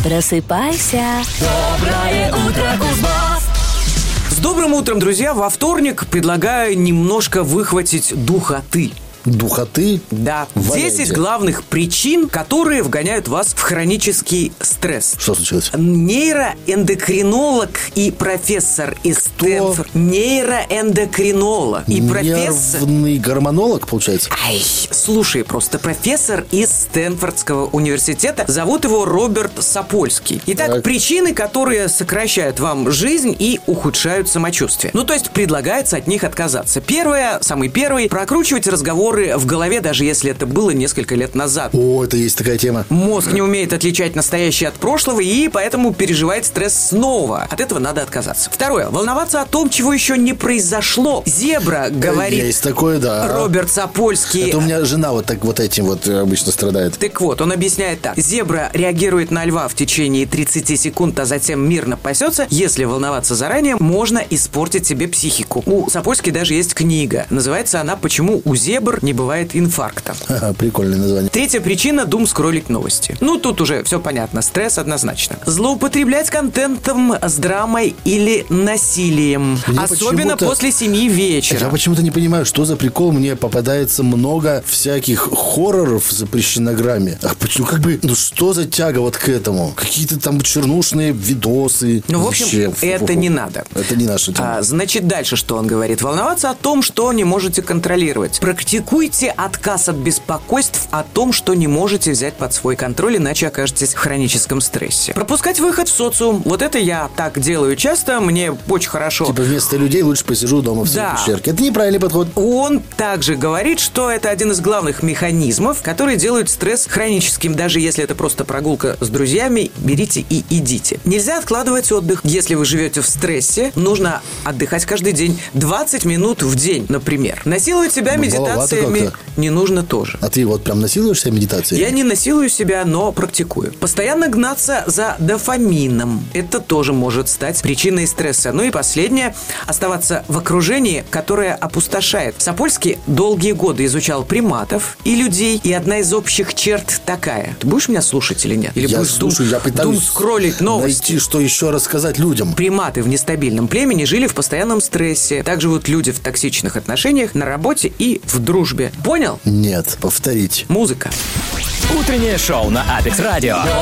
Просыпайся. Доброе утро, Кузбасс! С добрым утром, друзья! Во вторник предлагаю немножко выхватить духоты. Духоты? Да. Валяйте. 10 главных причин, которые вгоняют вас в хронический стресс. Что случилось? Нейроэндокринолог и профессор из Стэнфорда. Нейроэндокринолог и профессор... Нервный гормонолог, получается? Ай, слушай, просто профессор из Стэнфордского университета. Зовут его Роберт Сапольский. Итак, Так. причины, которые сокращают вам жизнь и ухудшают самочувствие. Ну, то есть предлагается от них отказаться. Первое, самый первый, прокручивать разговоры в голове, даже если это было несколько лет назад. О, это есть такая тема. Мозг не умеет отличать настоящее от прошлого и поэтому переживает стресс снова. От этого надо отказаться. Второе. Волноваться о том, чего еще не произошло. Зебра, говорит Есть такое, да. Роберт Сапольский. Это у меня жена вот так вот этим вот обычно страдает. Так вот, он объясняет так. Зебра реагирует на льва в течение 30 секунд, а затем мирно пасется. Если волноваться заранее, можно испортить себе психику. У Сапольски даже есть книга. Называется она «Почему у зебр не бывает инфаркта». Ага, прикольное название. Третья причина – думскроллить новости. Ну, тут уже все понятно. Стресс однозначно. Злоупотреблять контентом с драмой или насилием. Мне Особенно почему-то- после 7 вечера. Я почему-то не понимаю, что за прикол. Мне попадается много всяких хорроров в запрещенограмме. А почему, как бы, ну что за тяга вот к этому? Какие-то там чернушные видосы. Ну, в общем, Вообще, это фу-фу-фу. не надо. Это не наша тема. Значит, дальше что он говорит? Волноваться о том, что не можете контролировать. Практикуйте отказ от беспокойств о том, что не можете взять под свой контроль, иначе окажетесь в хроническом стрессе. Пропускать выход в социум. Вот это я так делаю часто, мне очень хорошо. Типа вместо людей лучше посижу дома в своей Да. пещерке. Это неправильный подход. Он также говорит, что это один из главных механизмов, которые делают стресс хроническим. Даже если это просто прогулка с друзьями, берите и идите. Нельзя откладывать отдых. Если вы живете в стрессе, нужно отдыхать каждый день. 20 минут в день, например. Насиловать себя Маловато медитациями как-то. не нужно тоже. А ты вот прям насилуешь себя медитацией? Я не насилую себя, но практикую. Постоянно гнаться за дофамином. Это тоже может стать причиной стресса. Ну и последнее. Оставаться в окружении, которое опустошает. Сапольский долгие годы изучал приматов и людей. И одна из общих черт такая. Ты будешь меня слушать или нет? Или Я будешь слушаю, я пытаюсь скроллить новости? найти, что еще рассказать людям. Приматы в нестабильном племени жили в постоянном стрессе. Так живут люди в токсичных отношениях, на работе и в дружбе. Понял? Нет, повторить. Музыка. Утреннее шоу на Апекс Радио.